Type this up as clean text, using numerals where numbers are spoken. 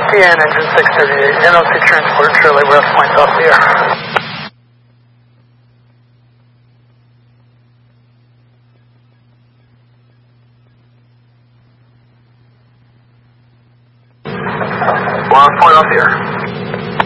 DN engine 638, NOC transport, Shirley West Point off the air. West Point off the air.